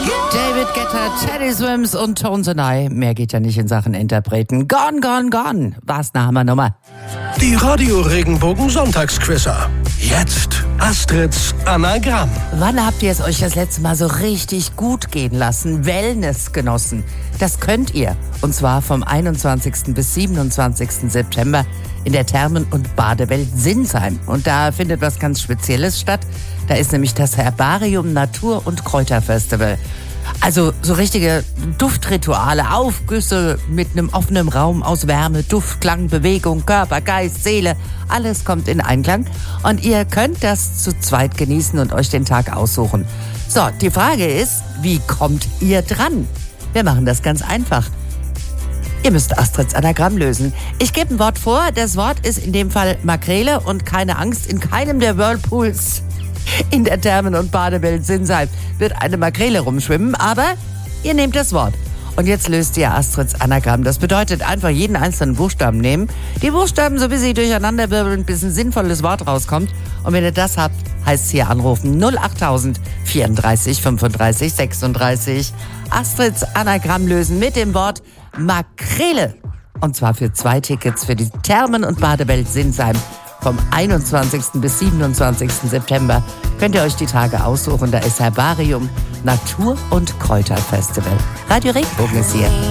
David Guetta, Teddy Swims und Tones and I. Mehr geht ja nicht in Sachen Interpreten. Gone, gone, gone. War's eine Hammernummer. Die Radio-Regenbogen-Sonntagsquizzer. Jetzt Astrids Anagramm. Wann habt ihr es euch das letzte Mal so richtig gut gehen lassen? Wellness genossen. Das könnt ihr. Und zwar vom 21. bis 27. September in der Thermen- und Badewelt Sinsheim. Und da findet was ganz Spezielles statt. Da ist nämlich das Herbarium Natur- und Kräuterfestival. Also so richtige Duftrituale, Aufgüsse mit einem offenen Raum aus Wärme, Duft, Klang, Bewegung, Körper, Geist, Seele. Alles kommt in Einklang und ihr könnt das zu zweit genießen und euch den Tag aussuchen. So, die Frage ist, wie kommt ihr dran? Wir machen das ganz einfach. Ihr müsst Astrids Anagramm lösen. Ich gebe ein Wort vor. Das Wort ist in dem Fall Makrele und keine Angst, in keinem der Whirlpools in der Thermen- und Badewelt Sinsheim wird eine Makrele rumschwimmen, aber ihr nehmt das Wort. Und jetzt löst ihr Astrids Anagramm. Das bedeutet einfach jeden einzelnen Buchstaben nehmen. Die Buchstaben so wie sie durcheinander wirbeln, bis ein sinnvolles Wort rauskommt. Und wenn ihr das habt, heißt es hier anrufen 08000 34 35 36. Astrids Anagramm lösen mit dem Wort Makrele. Und zwar für 2 Tickets für die Thermen- und Badewelt Sinsheim. Vom 21. bis 27. September könnt ihr euch die Tage aussuchen. Da ist Herbarium, Natur- und Kräuterfestival. Radio Regenbogen ist hier.